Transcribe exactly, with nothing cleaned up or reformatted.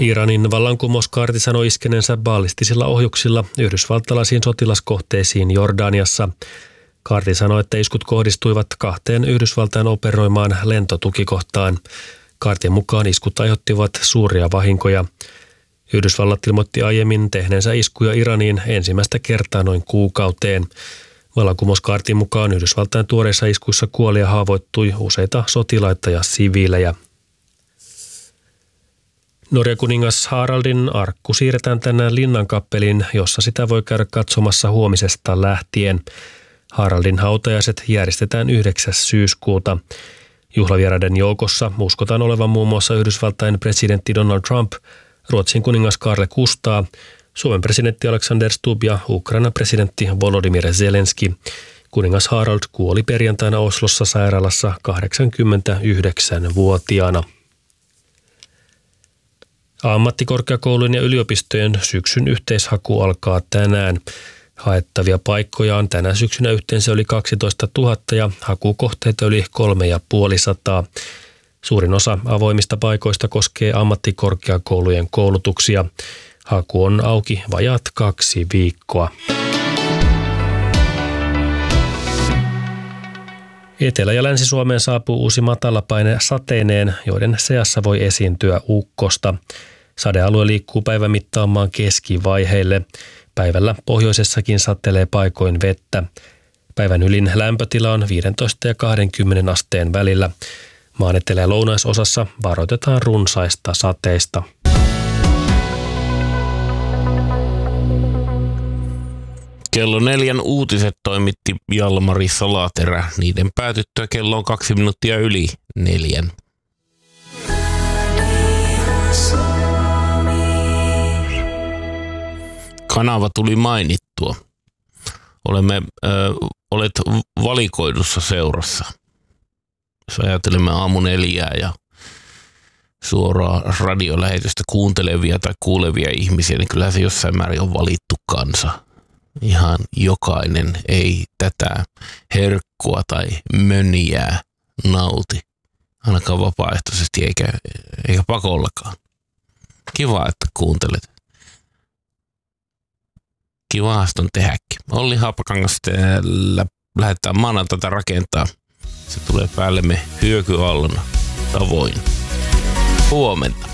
Iranin vallankumouskaarti sanoi iskeneensä ballistisilla ohjuksilla yhdysvaltalaisiin sotilaskohteisiin Jordaniassa. Kaarti sanoi, että iskut kohdistuivat kahteen Yhdysvaltain operoimaan lentotukikohtaan. Kaartin mukaan iskut aiheuttivat suuria vahinkoja. Yhdysvallat ilmoitti aiemmin tehneensä iskuja Iraniin ensimmäistä kertaa noin kuukauteen. Vallankumouskaartin mukaan Yhdysvaltain tuoreissa iskuissa kuoli ja haavoittui useita sotilaita ja siviilejä. Norjan kuningas Haraldin arkku siirretään tänään Linnankappeliin, jossa sitä voi käydä katsomassa huomisesta lähtien. Haraldin hautajaiset järjestetään yhdeksäs syyskuuta. Juhlavieraiden joukossa uskotaan olevan muun muassa Yhdysvaltain presidentti Donald Trump, Ruotsin kuningas Carl Gustaf, Suomen presidentti Alexander Stubb ja Ukrainan presidentti Volodymyr Zelenski. Kuningas Harald kuoli perjantaina Oslossa sairaalassa kahdeksankymmentäyhdeksänvuotiaana. Ammattikorkeakoulujen ja yliopistojen syksyn yhteishaku alkaa tänään. Haettavia paikkoja on tänä syksynä yhteensä yli kaksitoista tuhatta ja hakukohteita yli kolme ja puolisataa. Suurin osa avoimista paikoista koskee ammattikorkeakoulujen koulutuksia. Haku on auki vajaat kaksi viikkoa. Etelä- ja Länsi-Suomeen saapuu uusi matalapaine sateineen, joiden seassa voi esiintyä ukkosta. Sadealue liikkuu päivän mittaan maan keskivaiheille. Päivällä pohjoisessakin satelee paikoin vettä. Päivän ylin lämpötila on viisitoista ja kaksikymmentä asteen välillä. Maan etelä- ja lounaisosassa varoitetaan runsaista sateista. Kello neljän uutiset toimitti Jalmari Salaterä. Niiden päätyttyä kello on kaksi minuuttia yli neljän. Kanava tuli mainittua. Olemme, ö, olet valikoidussa seurassa. Jos ajattelemme aamu neljää ja suoraa radiolähetystä kuuntelevia tai kuulevia ihmisiä, niin kyllä se jossain määrin on valittu kansa. Ihan jokainen ei tätä herkkua tai mönjää nauti, ainakaan vapaaehtoisesti eikä, eikä pakollakaan. Kiva, että kuuntelet. Kiva haaston tehdäkin. Olli Haapakangas lähdetään maanantaita rakentaa. Se tulee päällemme hyökyallona tavoin. Huomenta.